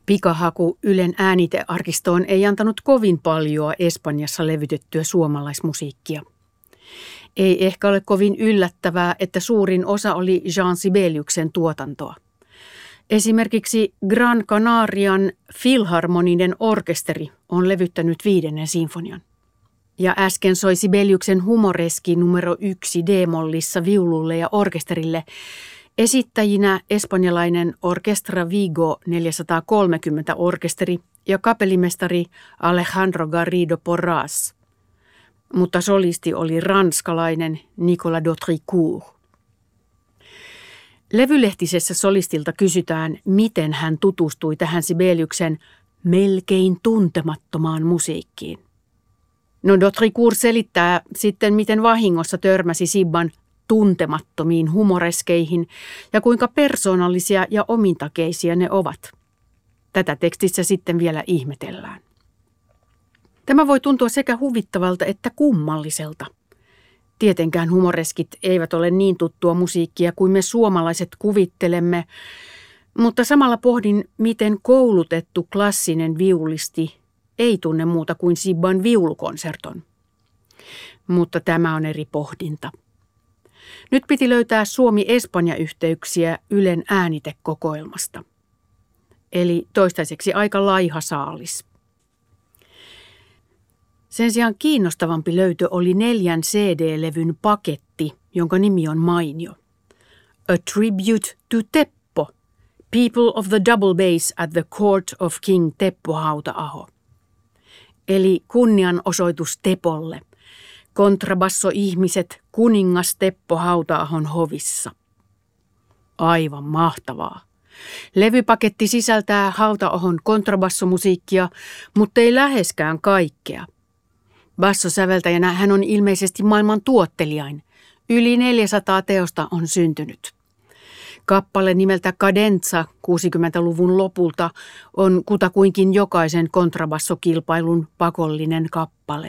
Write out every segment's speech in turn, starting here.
Pikahaku Ylen äänitearkistoon ei antanut kovin paljoa Espanjassa levytettyä suomalaismusiikkia. Ei ehkä ole kovin yllättävää, että suurin osa oli Jean Sibeliuksen tuotantoa. Esimerkiksi Gran Canarian Filharmoninen orkesteri on levyttänyt 5. sinfonian. Ja äsken soi Sibeliuksen humoreski numero 1 D-mollissa viululle ja orkesterille, esittäjinä espanjalainen Orquestra Vigo 430 orkesteri ja kapellimestari Alejandro Garrido Porras. Mutta solisti oli ranskalainen Nicolas d'Autricourt. Levylehtisessä solistilta kysytään, miten hän tutustui tähän Sibeliuksen melkein tuntemattomaan musiikkiin. No, d'Autricourt selittää sitten, miten vahingossa törmäsi Sibban tuntemattomiin humoreskeihin ja kuinka persoonallisia ja omintakeisia ne ovat. Tätä tekstissä sitten vielä ihmetellään. Tämä voi tuntua sekä huvittavalta että kummalliselta. Tietenkään humoreskit eivät ole niin tuttua musiikkia kuin me suomalaiset kuvittelemme, mutta samalla pohdin, miten koulutettu klassinen viulisti ei tunne muuta kuin Sibban viulukonserton. Mutta tämä on eri pohdinta. Nyt piti löytää Suomi-Espanja-yhteyksiä Ylen äänitekokoelmasta. Eli toistaiseksi aika laiha saalis. Sen sijaan kiinnostavampi löytö oli 4 CD-levyn paketti, jonka nimi on mainio. A Tribute to Teppo, People of the Double Bass at the Court of King Teppo Hauta-aho. Eli kunnianosoitus Tepolle. Kontrabassoihmiset kuningas Teppo Hauta-ahon hovissa. Aivan mahtavaa. Levypaketti sisältää Hauta-ahon kontrabassomusiikkia, mutta ei läheskään kaikkea. Bassosäveltäjänä hän on ilmeisesti maailman tuottelijain. Yli 400 teosta on syntynyt. Kappale nimeltä Cadenza 60-luvun lopulta on kutakuinkin jokaisen kontrabassokilpailun pakollinen kappale.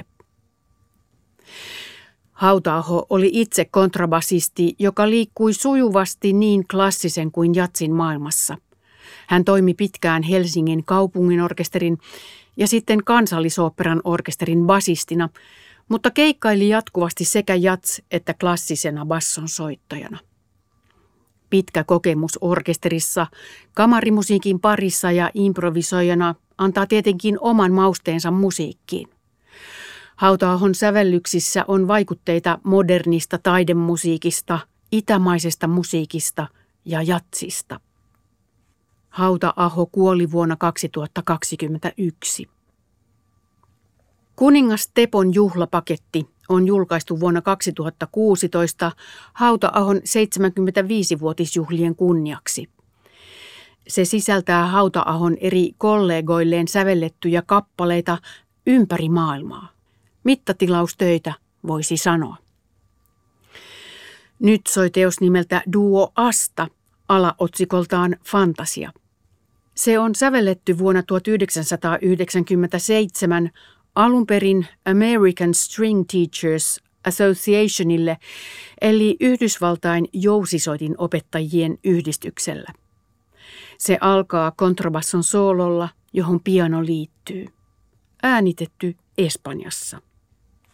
Hauta-aho oli itse kontrabasisti, joka liikkui sujuvasti niin klassisen kuin jatsin maailmassa. Hän toimi pitkään Helsingin kaupunginorkesterin ja sitten Kansallisoopperan orkesterin basistina, mutta keikkaili jatkuvasti sekä jats- että klassisena basson soittajana. Pitkä kokemus orkesterissa, kamarimusiikin parissa ja improvisoijana antaa tietenkin oman mausteensa musiikkiin. Hauta-ahon sävellyksissä on vaikutteita modernista taidemusiikista, itämaisesta musiikista ja jatsista. Hauta-aho kuoli vuonna 2021. Kuningas Tepon juhlapaketti on julkaistu vuonna 2016 Hauta-ahon 75-vuotisjuhlien kunniaksi. Se sisältää Hauta-ahon eri kollegoilleen sävellettyjä kappaleita ympäri maailmaa. Mittatilaustöitä voisi sanoa. Nyt soi teos nimeltä Duo Asta, alaotsikoltaan Fantasia. Se on sävelletty vuonna 1997 alun perin American String Teachers Associationille, eli Yhdysvaltain jousisoitin opettajien yhdistyksellä. Se alkaa kontrabasson soololla, johon piano liittyy. Äänitetty Espanjassa.